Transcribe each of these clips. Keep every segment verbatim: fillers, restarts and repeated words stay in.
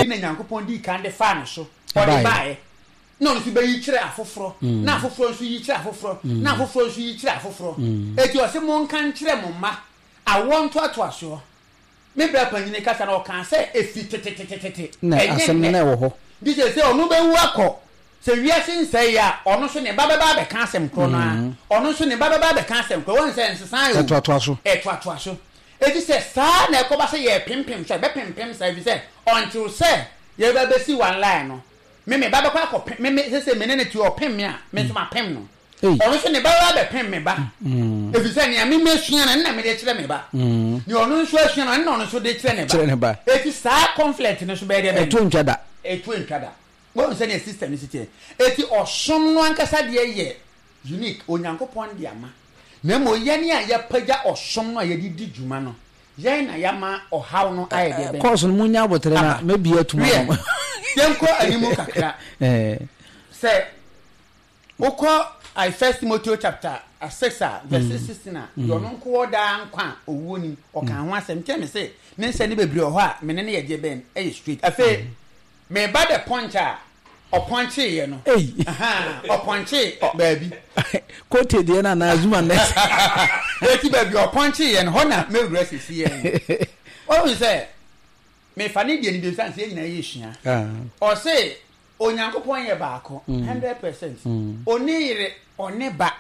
edi na Nyankopon di kan de fa no so o de bae no nso be yi kire afoforo na afoforo nso yi kire afoforo na afoforo nso yi kire afoforo eti o se mo nkan kire mo ma awon to ato aso me bra panyine kasa na o kan se efi tetetetete na asem na wo ho di se se onu be wu akọ se wiase nsai ya ono so ne baba baba be kan asem kro no a ono so ne baba baba be kan asem kro won se nsesan yo to ato aso e to ato aso eti se sa na ekoba se ye pimpim so be pimpim sa bi se until se ye ba be si one line no me me baba kwa ko me me se se me ne ti o pim me a me so ma pim no ono so ne baba be pim me ba e bi se ne me me sua na na me de kire me ba ni ono so asua na na ono so de kire ne ba eti sa conflict no so be de be etu ntwada etu ntwada bo se ne system city eti osom no ankasa de ye unique Onyankopon de ama na mo ye ne a ya paja osom no a ye di djuma no ye na ya ma ohaw no aye de be course no munya botere na me bi atuma no yenko animu kakra eh say ukọ I First Timothy chapter six verse sixteen na yo no nko da nkwa owuo ni o kan ho asem tell me say ne nse ne bebre ho a me ne ne ye je ben eh street afa me ba the punch a o punch ye no eh aha o punch baby ko te de na na azuma ne e ti baby o punch ye no ho na me wura sisi ye o we say me fani de ni de san se nyina ye hia ah o say Onyankopon ye baako one hundred percent onire oneba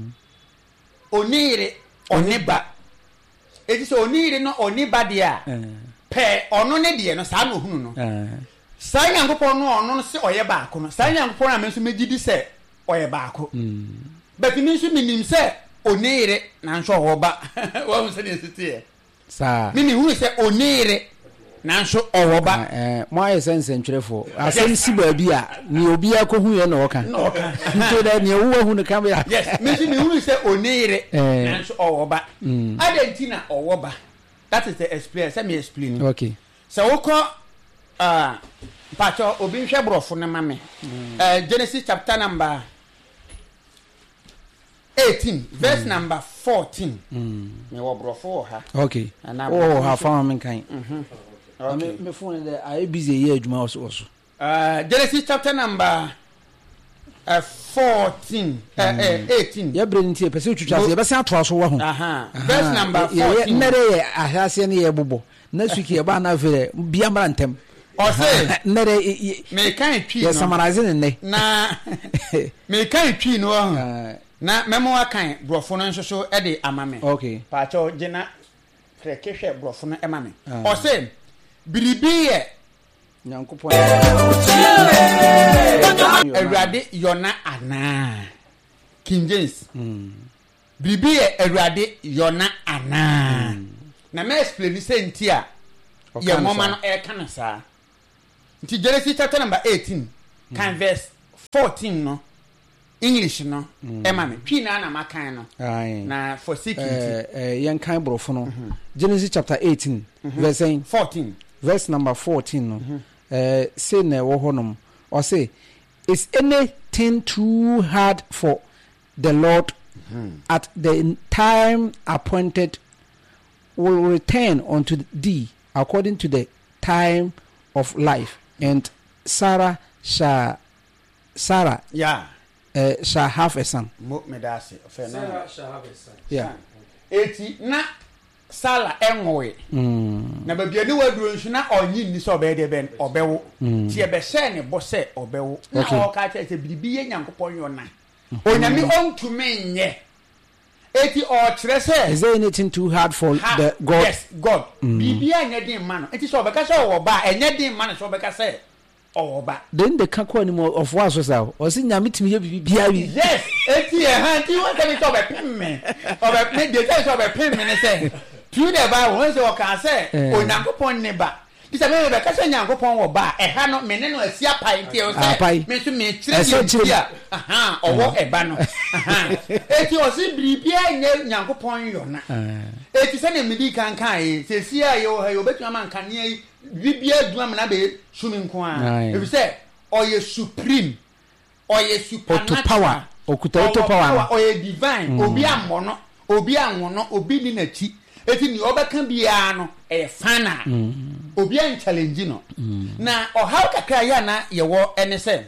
onire oneba eti so onire no oneba de a pe ono ne de no sa no hunu no sa Nyankopon no ono no se oye baako no sa Nyankopon a me so megidi se oye baako but me so minim se onire na nso oba wa mu se ne sitie sa mimi hunu se onire nanso owoba eh mo aye sense ntwerefo asem si ba bi a ni obi akohu ye na oka na oka nto da ni owo hu ne ka be yes me ni hu se onire nanso owoba adentina owoba that is the experience let me explain okay so woko ah pacho obi hwe brofo ne mame eh Genesis chapter number eighteen verse number fourteen me wo brofo ha okay oh ha fa me kan mhm okay me phone there I busy here adwuma also also uh Genesis chapter number uh fourteen uh, uh eighteen ya bre ntie pese twitwa se be se ato aso wa ho aha verse number fourteen nere ye ahase ne ye bobo na suki ye ba na vere bia mara ntem o se nere me kan twi no ya summarize ne na me kan twi no ho na memo akan brofo no nso so e de amame okay pa cho gina krekehwe brofo no emame o se biribi ye Nyankopon Awurade yona ana King James biribi ye Awurade yona ana na me explain say ntia ye moma no e kan sa nti Genesis chapter number eighteen kan verse fourteen no English no emame twi na na makan no na for security eh eh yan kan brofo no Genesis chapter eighteen verse fourteen verse number fourteen no uh, say na wo honom or say is anything too hard for the Lord mm-hmm. at the time appointed will return unto thee according to the time of life and Sarah shall Sarah yeah uh, shall have a son mo me da se Sarah shall have a son yeah eti na Sala enwowe mm. na babia ni waduro nsu na onyi ni so obede ben obewo ti ebe se ne bo se obewo na o ka che biribi ye Nyankopon yona onyame ontumi nye eti o kire se is there anything too hard for ha, the God yes God mm. biribi anya din ma no eti so obeka se o ba enya din ma no so obeka se o ba then the kanko ni mo of what so sao o si nyame timi ye biribi bia wi yes eti e han ti won tell me so be pem me obe me de say so be pem me ne say through the Bible when so can say Onyankopon ne ba this say me be ka say Nyankopon wo ba e ha no me ne no asia pai ntie o say me so me kire dia aha owo e ba no aha eti o si biribia nye Nyankopon yo na eti say ne medi kan kan e se sia yo ha yo betuma man kan ne bibia aduma me na be sumi nko a e be say o ye supreme o ye supernatural power okuta to power o ye divine obi amono obi anwono obi ni na chi eti ni obeka bia no e fana obi an challenge no na ohaw kakra ya na ye wo ene se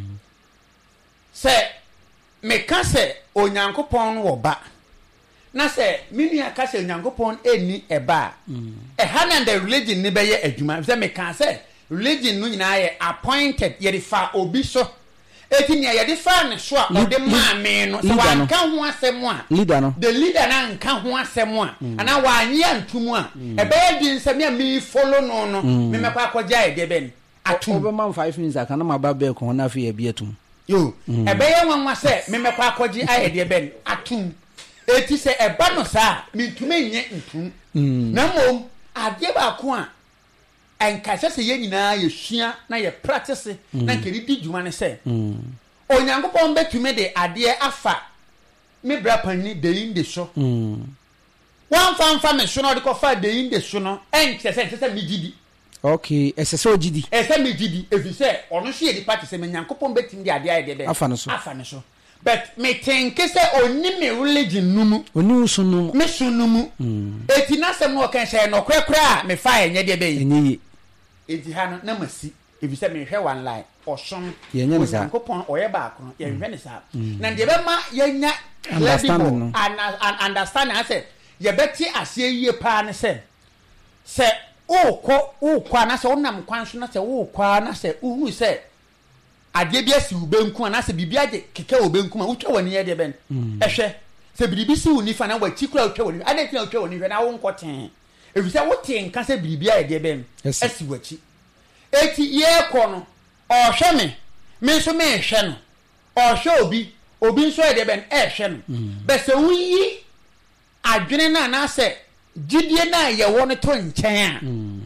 se me ka se onyankopon wo ba na se mini aka se onyankopon eni eba e hana the religion ni be ye adwuma se me ka se religion no nyina ye appointed ye fa obi so eti ni ye de fa ne so a ode ma me no so wa ka ho asem a leader no the leader na nka ho asem a ana wa anye antumu a e be ye di nsem a me follow no no me me kwa akogya e de ben atum obe man five minutes aka na ma ba be ko na fi e bi atum yo e be ye wanwa se me me kwa akogya e de ben atum eti se e ba no sa me ntume nye ntum na mom ade ba ko a enkase se ye nyina ye hua na ye practice na keri di djuma ne se onyankopon betume de ade afa me bra pani de inde so wan fan fa me so no de ko fa de inde so no enkse se se me gidi okay ese se ogidi ese me gidi efi se ono so ye di party se me nyankopon betim de ade aye de afa no so afa ne so but me think say oni me religion numu oni usunu me sunumu eti na se mo kan say no kwekra me fa enye de be enyi eti ha no na masi ebi se me hwe one line osom ye nya nisa nkopon oye ba akro ye hwe ne sa na de be ma ye nya understanding and understanding I say ye beti ase yie pa ne se se o ko o kwa na se onam kwan so na se o kwa na se uhu se ade bia si ubenku na se bibia de keke ubenku ma utwa wani ye de ben ehwe se biribi si uni fa na wachi kura utwa wani ade tia utwa wani hwe na wo nkoten efi se wo te nka se bibia ye de ben esi wachi eti ye ko no o hwe me me so me hwe no o hwe obi obi so ye de ben e hwe no be se wuyi adwene na na se gidie na ye wo no to nchen a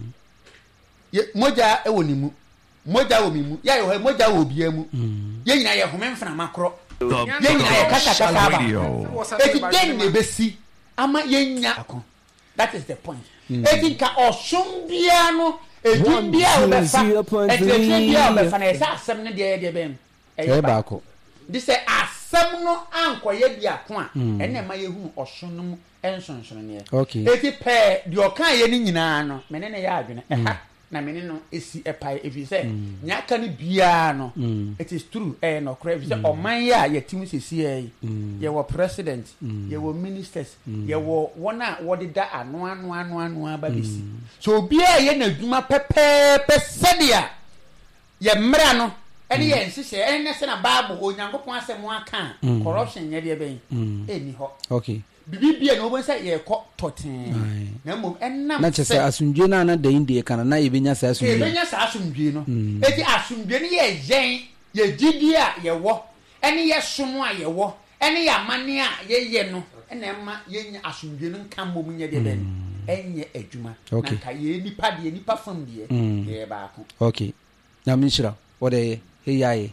ye moja e woni mu moja wo mi mu ya yo moja wo bia mu ye nyina ye home mfana makro ye nyina ye kaka kaka ba eti den ne besi ama ye nya akon that is the point eti ka osum bia no edin bia wo befa etretre bia wo befa na esa asem ne de de bem e ba ko di se asem no ankoye bia ko a ene ma ye hu osonum ensonson ne eti pe di okan ye ni nyina no mene ne ya adwene eha na mene no esi epai efi se nyaka ne bia no it is true eh no kra efi se oman ya ye timu sesi eh ye wo president ye wo ministers ye wo wona wode da ano ano ano ano aba besi so bia ye na dwuma pepepe sedia ye mra no ene ye nsise ene se na bible onyankopon asem aka corruption ye de ben eni ho okay bibibia no bo say ye ko toten na mom enam na chese asundwe na na de inde kana na ye benya sa asundwe ye benya sa asundwe no eti asundwe ne ye yen ye gidi a ye wo ene ye som a ye wo ene ye amane a ye ye no ene ma ye nya asundwe no kan mom nya de ben enye adwuma na ka ye nipa de nipa fam de ye ba ko okay na minshira what dey hey yae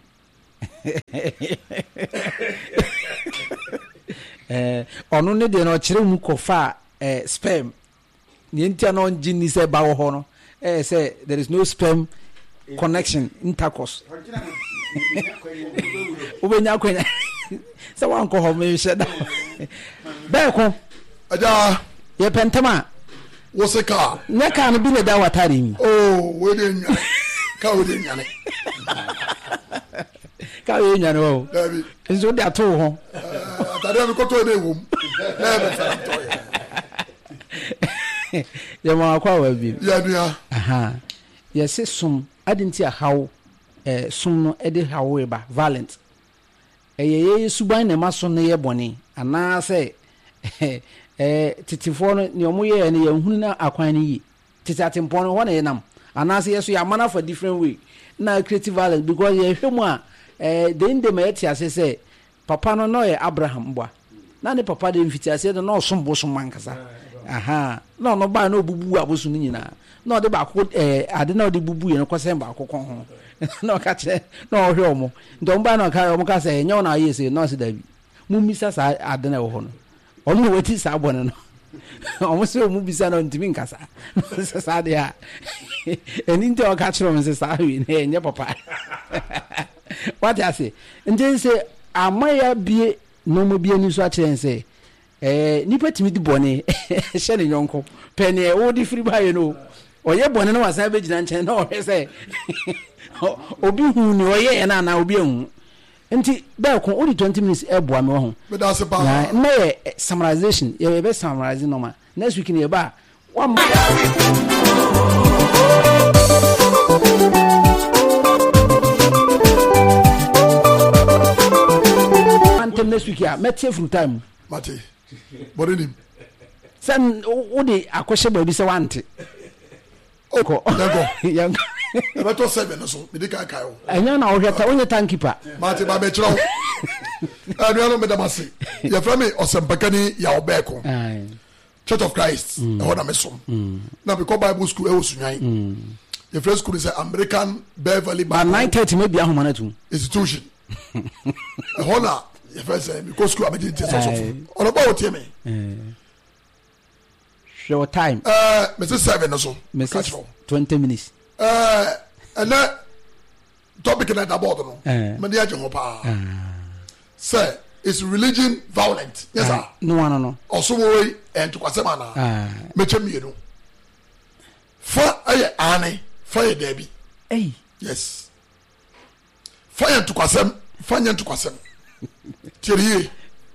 eh onu ne de no kire mu kofa eh sperm ni ntia no ngini se ba wo ho no eh say there is no sperm connection intercourse ubenya kwenya se wan ko ho me sheda ba ko aja ye pentama wo se ka ne ka no bi ne da watare mi oh we de nya ka we de nya ne ka we nya no dabi nso de ato ho atare mi ko to de wom na be fa to ye ye ma kwa wa bi ya dua aha ye se sum adinti a how eh sum no e de how we ba violent eh ye suban na maso no ye bone ana se eh titifo no ne omo ye ne ye hunu na akwan ne yi titatimpo no ho na ye nam ana se ye so ya mana for different way na creative violence because ye hwemu a eh de inde ma yeti ase se papa no no ye Abraham bwa na ne papa de mfiti ase de no som bo som mankasa aha no no ba na obubu abosu ni nyina no de ba ko eh ade na de bubu ye no kwese ba akokon ho no ka che no hwe omo ndo mba no ka omo ka se nyo na yese no se dabi mu misa sa ade na wo ho no omo weti sa abone no omo se omo bisa no ntimi nkasa se sa de a eni nte o ka chiro me se sa wi na enye papa what I say nje se amaya bie no mo bie ni so a kire nse eh nipa timi di bone hye ne nyonko pene wo di free buy no oye bone no wasan be gina nchen na o hwese obi hu ni oye na na obi hu nti be ko only twenty minutes e boa me ho me da se ba na na summarization ye be summarize no ma next week ni e ba one antem next week ya metie full time mate body nim sen wo de akoshe ba bi se wante oko yango yango e beto seven so me de ka kai o enya na wo hweta wonye tankipa mate ba be chiro anu anu me da mase ya frame osempakani ya obeko ai Church of Christ e ho na me som na be ko Bible school e wo sunwan the first school is American Beverly Bible nine thirty maybe ahoma na tu institution e ho na the first because school abedi tese so on about what me eh show time uh me say seven so me say twenty minutes uh and that topic na da board no me dey aje ho pa say is religion violent yes sir no no no osomoi and to kwasema na me chemienu fa aye ane fa ye debi eh yes fa ye to kwasem fa ye to kwasem tirie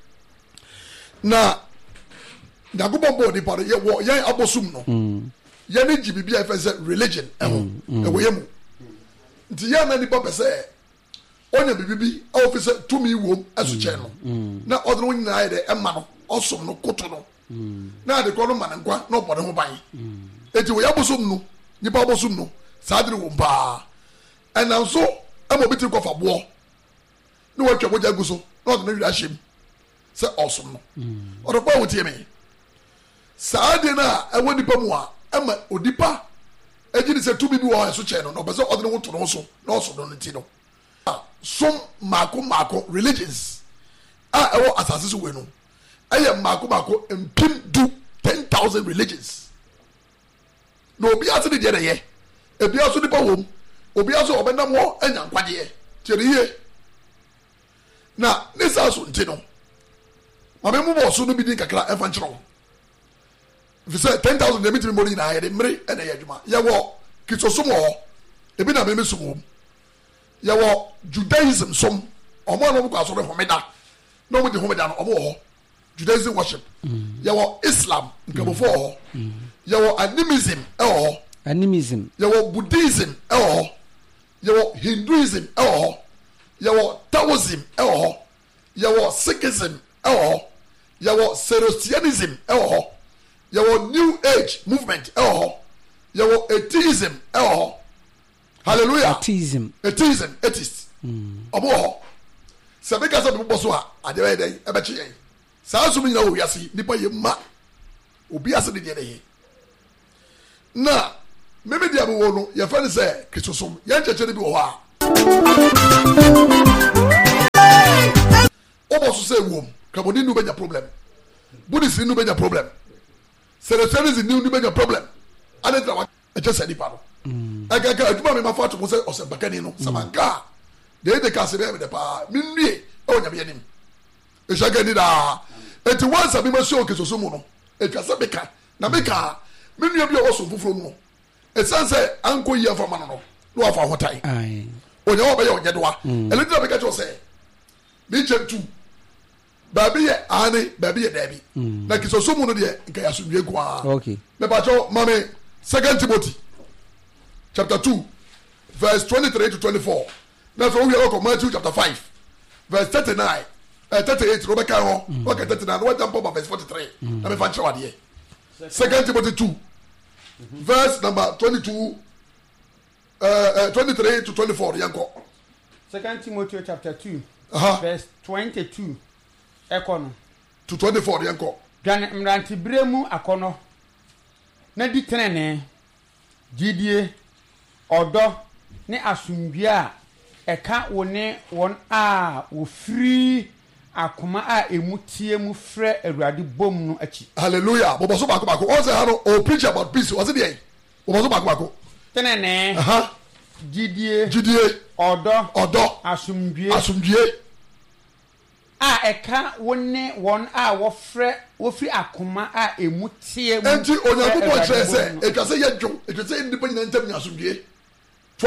na na go bombo di pare ye wo ye abosum no ye ne jibibi a fe religion e ho e wo ye mu nti ye na ni papa se onya bibibi a officer to me wom aso che no na odno wo nyina ye de emma no osom no koto no na de ko no mankwa na obode ho ban eti wo ya bosum no nipa bosum no sadre wo ba ena so emo biti ko fa bo no wa twa boja guso na odno wi ahim se osom no odo pa wo tie me saade na ewo nipa mu a ema odipa ejini se to me bi wo aso che no no be se odno wo to no so na oso no ti no some mako mako religions ah ewo asase so we no aye mako mako empim do ten thousand religions no obi ase de de ye ebi aso nipa wom obi aso obenam ho anya nkwade ye teriye na nisa so nti no ma me mu bo so no bi din kakra e fa nchiro if you say ten thousand de mitimi mori na ye de mre e na ye adwuma ye wo kisosomo ho ebi na me me sumo yawo Judaism som omo no ko aso re homeda no mo de homeda no omo ho Judaism worship yawo Islam nkabo fo ho yawo animism e ho animism yawo Buddhism e ho yawo Hinduism e ho yawo Taoism e ho yawo Sikhism e ho yawo Zoroastrianism e ho yawo New Age movement e ho yawo atheism e ho hallelujah atheism atheism atheist omo ho se be ka se be boso a ade be dey e be che yen sa so mi na o wiase nipa ye ma obi ase de de ye na me me dia bo wo no ye fa ne se kisosom ye ncheche de bi wo ha o bo so se wom kabodi nu be nya problem buddhist nu be nya problem Zoroastrianism nu nu be nya problem ade tra wa e che se nipa no aga ga aduma me mafa to mo se osempakani no samanka de de ka se be de pa mi nwie o nya be nim e shaga ni da eti once abi ma show ke so so mu no e twa se beka na beka mi nwie bi o so fufuro no e sanse anko yi afa ma no no afa hotai ai o nya o be ye o nyedoa e le dira beka cho se bi chem tu ba bi ye ani ba bi ye dabi na ke so so mu no de nka ya so dwe kwa okay me ba cho mame second Timothy chapter two verse twenty-three to twenty-four now from here go Matthew chapter five verse thirty-nine uh, thirty-eight Rebecca ho okay thirty-nine what jump up verse forty-three na me fan chawa de second Timothy two verse number twenty-two uh, uh twenty-three to twenty-four yanko second Timothy chapter two uh-huh. verse twenty-two ekono to twenty-four yanko dwan mranti bremu akono na di tenene gidie odo ne asumdwe a eka woni won a wo free akoma a emutie mu frɛ awurade bom no achi hallelujah bobo so bako bako o say ha no o preach about peace o say dey bobo so bako bako tenene aha gidie gidie odo odo asumdwe asumdwe a eka wone won a wo frɛ wo fi akoma a emu tie mu enti onyankopɔn kyerɛ sɛ etwa sɛ yɛdwo etwa sɛ ndipa nyina ntam nyasomdue